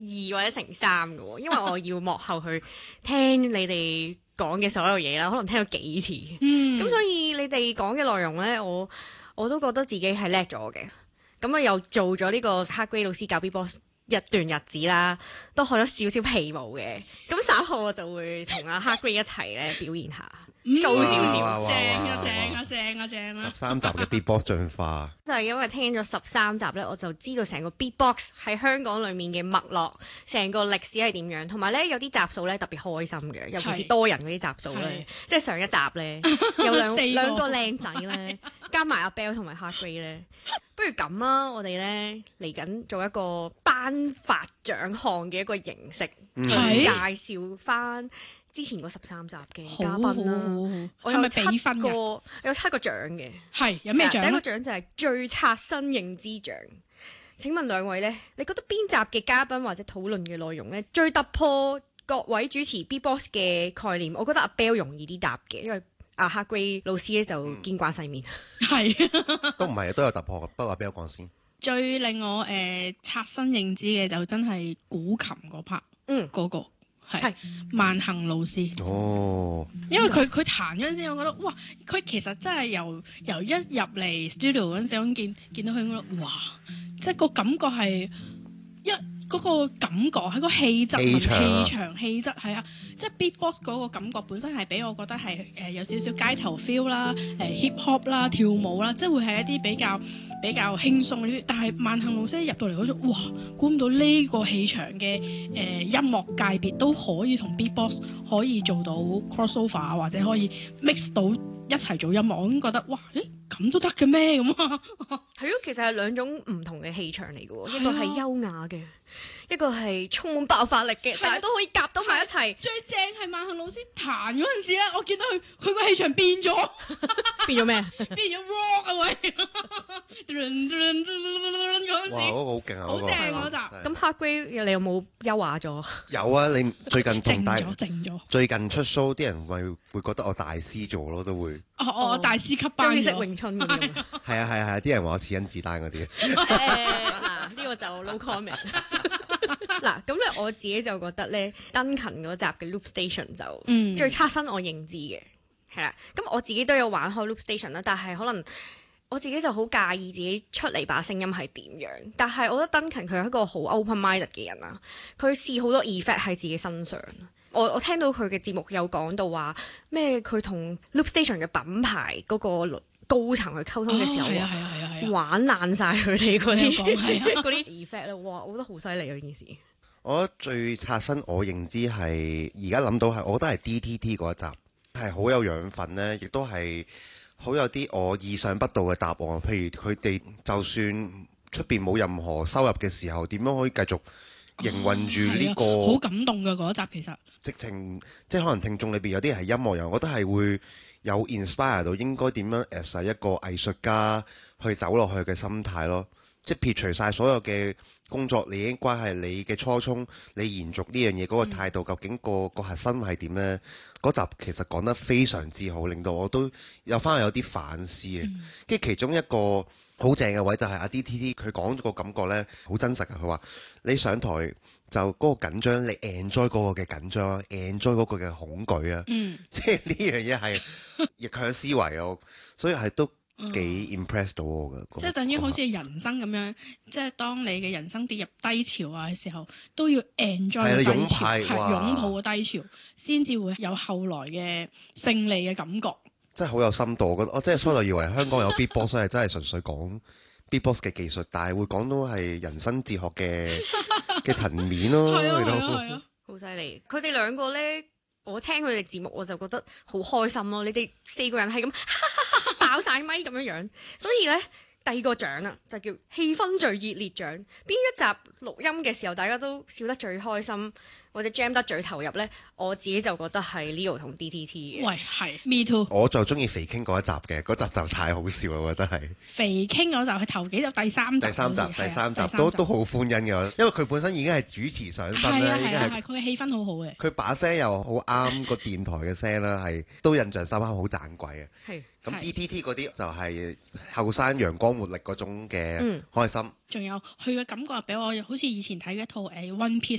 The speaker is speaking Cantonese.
2或者乘3嘅喎，因為我要幕後去聽你哋講嘅所有嘢啦，可能聽咗幾次。咁所以你哋講嘅內容咧，我都覺得自己係叻咗嘅。咁啊又做咗呢個黑 Grey 老師教 Beatbox 一段日子啦，都學咗少少皮毛嘅。咁稍後我就會同阿黑 Grey 一齊咧表現下。掃少少， 正啊 ！13集嘅 Beatbox 進化， 就係因為聽咗13集咧，我就知道成個 Beatbox 喺香港裡面嘅脈絡，成個歷史係點樣，同埋咧有啲集數咧特別開心嘅，尤其是多人嗰啲集數咧，即係上一集咧有兩個靚仔咧，加埋阿 Bell 同埋 Hard Grey 咧，不如咁啊！我哋咧嚟緊做一個頒發獎項嘅一個形式，介紹翻之前嗰13集嘅嘉賓啦，我有7個，有7個獎嘅。 係有咩獎？ 第一個獎就係最刷新認知獎。請問兩位呢，你覺得邊集嘅嘉賓或者討論嘅內容呢，最突破各位主持 Beatbox 嘅概念？我覺得阿 Bell 容易啲答嘅，因為阿黑 Grey 老師咧就見慣世面。 係都唔係，都有突破。不過阿 Bell 講先。 最令我刷新認知嘅就真係古琴嗰 part，嗰個。係萬幸老師哦， 因為佢彈嗰陣時，我覺得哇，佢其實真係由一入嚟 studio 嗰陣時，我見到佢，我覺得哇，即係個感覺係嗰個感覺喺個氣質、氣場、氣質係啊，即係 beatbox 嗰個感覺本身係俾我覺得係有少少街頭 feel 啦、hip hop 啦、跳舞啦，即係會係一啲比較輕鬆啲。但係萬幸老師一入到嚟嗰種，哇，估唔到呢個氣場嘅音樂界別都可以同 beatbox 可以做到 crossover 或者可以 mix 到一齊做音樂，我已經覺得哇，咁都得嘅咩咁啊？ 係咯，其實係兩種唔同嘅氣場嚟嘅喎，一個係優雅嘅，一個係充滿爆發力嘅，但係都可以夾到埋一齊。 最正係萬幸老師彈嗰陣時咧，我見到佢個氣場變咗， 變咗咩？ 變咗 rock 啊喂！嗰陣時， 哇，嗰個好勁啊！ 好正嗰集。 咁 Hard Grey 你有冇優雅咗？ 有啊，你最近同靜咗。 最近出 show，啲人咪會覺得我大師做咯，都會。 我大師級班咗。 識詠春咁樣。 係啊，啲人話我似甄子丹嗰啲。 嗱，呢個就 no comment。嗱，咁咧我自己就覺得咧，Duncan 嗰集嘅 Loop Station 就最刷新我認知嘅，係啦。咁我自己都有玩開 Loop Station 啦，但係可能我自己就好介意自己出嚟把聲音係點樣。但係我覺得 Duncan 佢係一個好 open-minded 嘅人啊，佢試好多 effect 喺自己身上。我聽到佢嘅節目有講到話咩，佢同 Loop Station 嘅品牌嗰個高層去溝通嘅時候，玩爛晒佢哋嗰啲 effect 咧，哇！我覺得好犀利啊！呢件事， 我覺得最刷新我認知係而家諗到係，我覺得係 DTT 嗰一集係好有養分呢，亦都係好有啲我意想不到嘅答案。譬如佢哋就算出邊冇任何收入嘅時候，點樣可以繼續營運住呢個？ 好感動嘅嗰集其實， 直情即係可能聽眾裏邊有啲係音樂人，我覺得係會有 inspire 到應該點樣 as 一個藝術家去走落去嘅心態咯。即係撇除晒所有嘅工作利益關係，你嘅初衷，你延續呢樣嘢嗰個態度，究竟個核心係點呢？嗰集其實講得非常之好，令到我都有翻有啲反思嘅。跟住其中一個好正嘅位就係阿 DTT 佢講咗個感覺呢，好真實嘅。佢話你上台就嗰個緊張，你 enjoy 嗰個嘅緊張，enjoy 嗰個嘅恐懼啊。即係呢樣嘢係逆向思維啊，所以係都幾 impress 到我嘅。 即係等於好似人生咁樣，即係當你嘅人生跌入低潮啊嘅時候，都要 enjoy 個低潮，係擁抱個低潮，先至會有後來嘅勝利嘅感覺。 真係好有深度，我覺得我真係初頭以為香港有 beatbox 係真係純粹講 beatbox 嘅技術，但係會講到係人生哲學嘅層面咯。 係啊， 好犀利！佢哋兩個咧，我聽佢哋節目我就覺得好開心咯。你哋4個人係咁爆晒咪咁樣，所以咧第二個獎啊就叫氣氛最熱烈獎。邊一集錄音嘅時候大家都笑得最開心， 或者 jam 得最投入咧，我自己就覺得係 Leo 同 DTT 嘅。 喂，係 Me too。 我就中意肥傾嗰一集嘅，嗰集就太好笑啦，我覺得係。 肥傾嗰集係頭幾集第三集都好歡欣嘅，因為佢本身已經係主持上身啦，已經係佢嘅氣氛好好嘅。 佢把聲又好啱個電台嘅聲啦，係都印象深刻，好盞鬼嘅。 係。 咁 DTT 嗰啲就係後生陽光活力嗰種嘅開心。 仲有佢嘅感覺俾我好似以前睇嘅一套One Piece